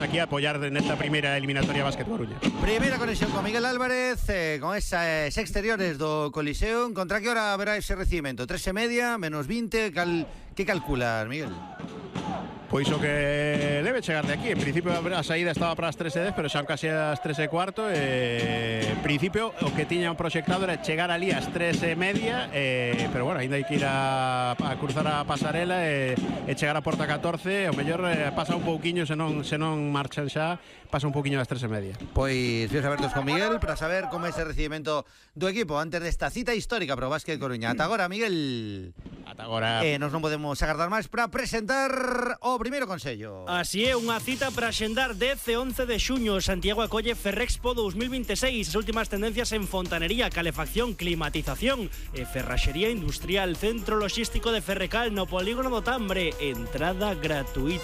Aquí a apoyar en esta primera eliminatoria Básquet Coruña. Primeira conexión con Miguel Álvarez, con esas exteriores do Coliseum. Contra que hora haberá ese recibimento? 3:30, menos 20, que calculas, Miguel? Pois o que debe chegar de aquí. En principio a saída estaba para as 3:10, pero xa casi as 3:15. En principio o que tiñan proxectado era chegar ali ás 3:30, pero bueno, ainda hai que ir a cruzar a pasarela e chegar a Porta 14. O mellor pasa un pouquiño, se non marchan xa, pasa un pouquiño ás 3:30. Pois vídeos abertos con Miguel para saber como é ese recibimento do equipo antes desta cita histórica para o Básquet Coruña. Ata agora, Miguel. Ata agora. Nos non podemos agardar máis para presentar o primeiro consello. Así é, unha cita para xendar 10 e 11 de xuño. Santiago acolle Ferrexpo 2026. As últimas tendencias en fontanería, calefacción, climatización e ferraxería industrial. Centro logístico de Ferrecal no polígono do Tambre. Entrada gratuita.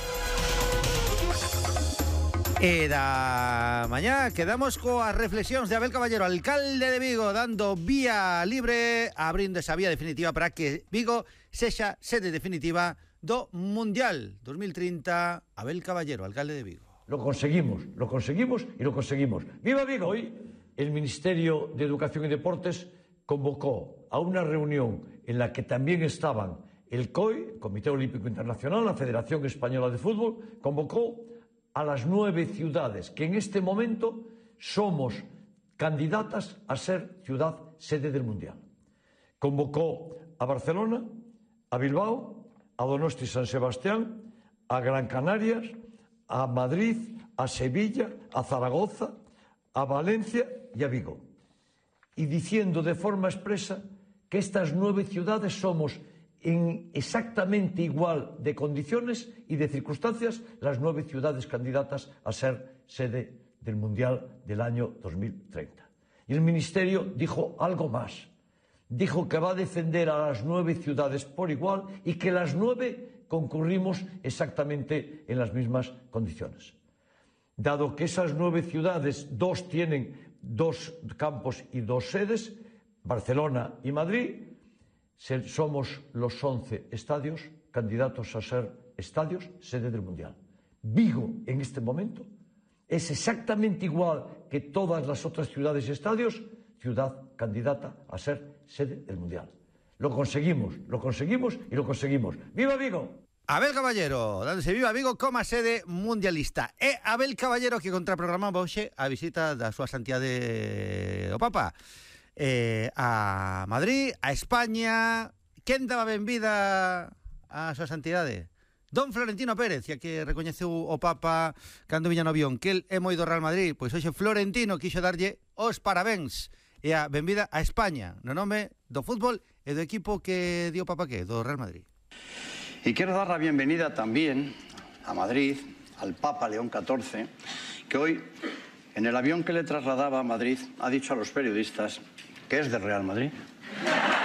E da mañá quedamos coas reflexións de Abel Caballero, alcalde de Vigo, dando vía libre, abrindo esa vía definitiva para que Vigo sexa sede definitiva do Mundial 2030. Abel Caballero, alcalde de Vigo. Lo conseguimos y lo conseguimos. ¡Viva Vigo! Hoy el Ministerio de Educación y Deportes convocó a una reunión en la que también estaban el COI, Comité Olímpico Internacional, la Federación Española de Fútbol, convocó a las 9 ciudades que en este momento somos candidatas a ser ciudad sede del Mundial. Convocó a Barcelona, a Bilbao, a Donosti San Sebastián, a Gran Canarias, a Madrid, a Sevilla, a Zaragoza, a Valencia y a Vigo. Y diciendo de forma expresa que estas 9 ciudades somos en exactamente igual de condiciones y de circunstancias las 9 ciudades candidatas a ser sede del Mundial del año 2030. Y el Ministerio dijo algo más. Dijo que va a defender a las 9 ciudades por igual y que las 9 concurrimos exactamente en las mismas condiciones. Dado que esas 9 ciudades, 2 tienen 2 campos y 2 sedes, Barcelona y Madrid, somos los 11 estadios candidatos a ser estadios sede del Mundial. Vigo, en este momento, es exactamente igual que todas las otras ciudades y estadios, ciudad candidata a ser sede del Mundial. Lo conseguimos y lo conseguimos. ¡Viva Vigo! Abel Caballero, dándose viva Vigo como sede mundialista. E Abel Caballero que contraprogramaba hoxe a visita da súa santidade o Papa a Madrid, a España. Quen daba benvida a súa santidade? Don Florentino Pérez, ya que recoñeceu o Papa cando viña no avión que el é moi do Real Madrid, pois hoxe Florentino quixo darlle os parabéns e a benvida a España no nome do fútbol e do equipo que dio o Papa que do Real Madrid. Y quiero dar la bienvenida también a Madrid, al Papa León XIV, que hoy, en el avión que le trasladaba a Madrid, ha dicho a los periodistas que es del Real Madrid.